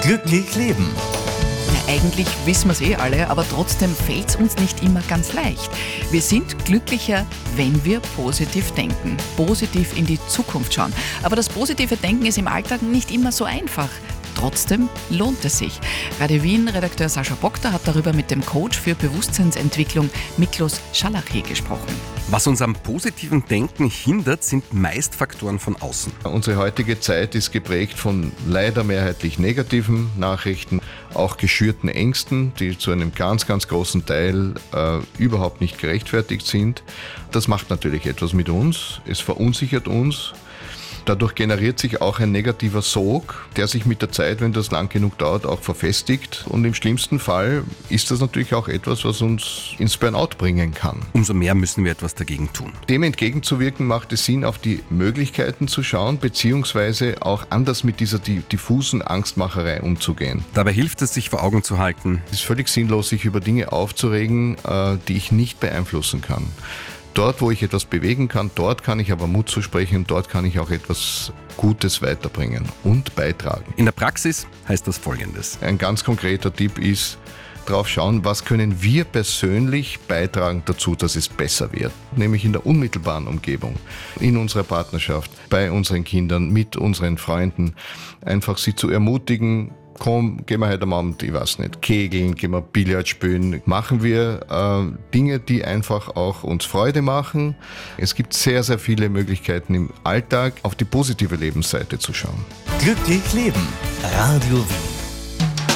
Glücklich leben. Ja, eigentlich wissen wir es alle, aber trotzdem fällt es uns nicht immer ganz leicht. Wir sind glücklicher, wenn wir positiv denken, positiv in die Zukunft schauen. Aber das positive Denken ist im Alltag nicht immer so einfach. Trotzdem lohnt es sich. Radio Wien-Redakteur Sascha Bogda hat darüber mit dem Coach für Bewusstseinsentwicklung Miklos Schalachi gesprochen. Was uns am positiven Denken hindert, sind meist Faktoren von außen. Unsere heutige Zeit ist geprägt von leider mehrheitlich negativen Nachrichten, auch geschürten Ängsten, die zu einem ganz, ganz großen Teil überhaupt nicht gerechtfertigt sind. Das macht natürlich etwas mit uns, es verunsichert uns. Dadurch generiert sich auch ein negativer Sog, der sich mit der Zeit, wenn das lang genug dauert, auch verfestigt. Und im schlimmsten Fall ist das natürlich auch etwas, was uns ins Burnout bringen kann. Umso mehr müssen wir etwas dagegen tun. Dem entgegenzuwirken macht es Sinn, auf die Möglichkeiten zu schauen, beziehungsweise auch anders mit dieser diffusen Angstmacherei umzugehen. Dabei hilft es, sich vor Augen zu halten. Es ist völlig sinnlos, sich über Dinge aufzuregen, die ich nicht beeinflussen kann. Dort, wo ich etwas bewegen kann, dort kann ich aber Mut zusprechen, dort kann ich auch etwas Gutes weiterbringen und beitragen. In der Praxis heißt das Folgendes. Ein ganz konkreter Tipp ist, drauf schauen, was können wir persönlich beitragen dazu, dass es besser wird. Nämlich in der unmittelbaren Umgebung, in unserer Partnerschaft, bei unseren Kindern, mit unseren Freunden. Einfach sie zu ermutigen, komm, gehen wir heute am Abend, ich weiß nicht, kegeln, gehen wir Billard spielen. Machen wir Dinge, die einfach auch uns Freude machen. Es gibt sehr, sehr viele Möglichkeiten im Alltag, auf die positive Lebensseite zu schauen. Glücklich leben. Radio Wien.